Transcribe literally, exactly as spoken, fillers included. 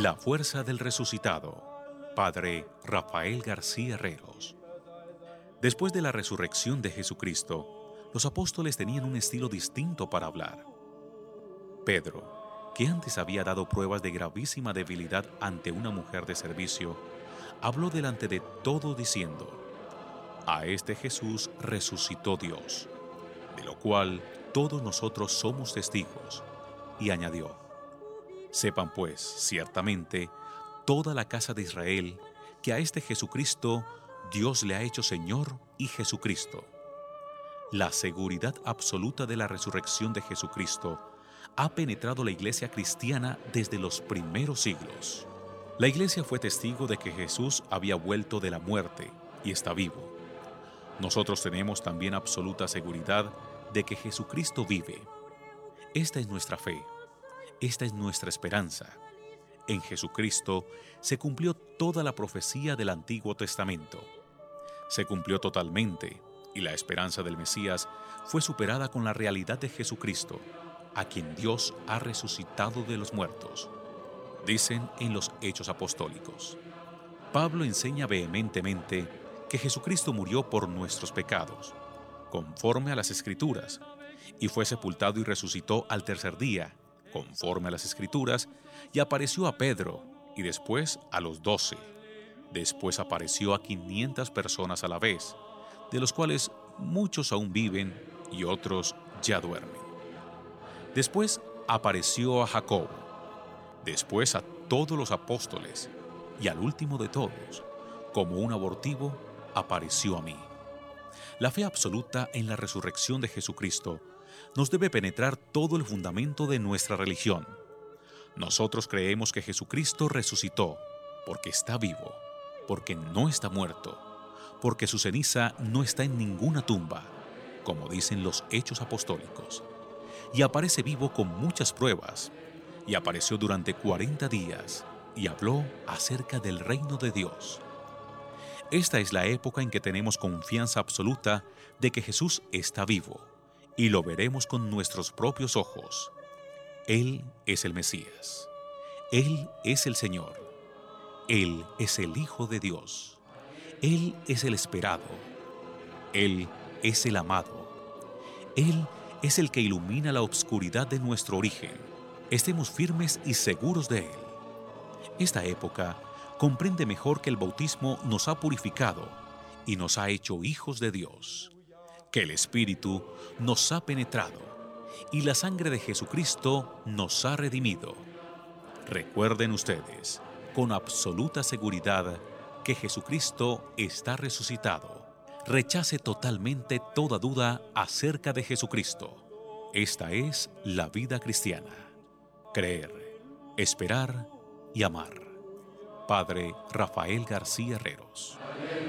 La fuerza del resucitado. Padre Rafael García Herreros. Después de la resurrección de Jesucristo, los apóstoles tenían un estilo distinto para hablar. Pedro, que antes había dado pruebas de gravísima debilidad ante una mujer de servicio, habló delante de todos diciendo: a este Jesús resucitó Dios, de lo cual todos nosotros somos testigos. Y añadió: sepan pues, ciertamente, toda la casa de Israel, que a este Jesucristo Dios le ha hecho Señor y Jesucristo. La seguridad absoluta de la resurrección de Jesucristo ha penetrado la iglesia cristiana desde los primeros siglos. La iglesia fue testigo de que Jesús había vuelto de la muerte y está vivo. Nosotros tenemos también absoluta seguridad de que Jesucristo vive. Esta es nuestra fe, esta es nuestra esperanza. En Jesucristo se cumplió toda la profecía del Antiguo Testamento. Se cumplió totalmente, y la esperanza del Mesías fue superada con la realidad de Jesucristo, a quien Dios ha resucitado de los muertos, dicen en los Hechos Apostólicos. Pablo enseña vehementemente que Jesucristo murió por nuestros pecados, conforme a las Escrituras, y fue sepultado y resucitó al tercer día, conforme a las Escrituras, y apareció a Pedro, y después a los doce. Después apareció a quinientas personas a la vez, de los cuales muchos aún viven y otros ya duermen. Después apareció a Jacobo, después a todos los apóstoles, y al último de todos, como un abortivo, apareció a mí. La fe absoluta en la resurrección de Jesucristo nos debe penetrar todo el fundamento de nuestra religión. Nosotros creemos que Jesucristo resucitó, porque está vivo, porque no está muerto, porque su ceniza no está en ninguna tumba, como dicen los Hechos Apostólicos, y aparece vivo con muchas pruebas, y apareció durante cuarenta días, y habló acerca del reino de Dios. Esta es la época en que tenemos confianza absoluta de que Jesús está vivo, y lo veremos con nuestros propios ojos. Él es el Mesías. Él es el Señor. Él es el Hijo de Dios. Él es el esperado. Él es el amado. Él es el que ilumina la obscuridad de nuestro origen. Estemos firmes y seguros de Él. Esta época comprende mejor que el bautismo nos ha purificado y nos ha hecho hijos de Dios, que el Espíritu nos ha penetrado y la sangre de Jesucristo nos ha redimido. Recuerden ustedes, con absoluta seguridad, que Jesucristo está resucitado. Rechace totalmente toda duda acerca de Jesucristo. Esta es la vida cristiana. Creer, esperar y amar. Padre Rafael García Herreros.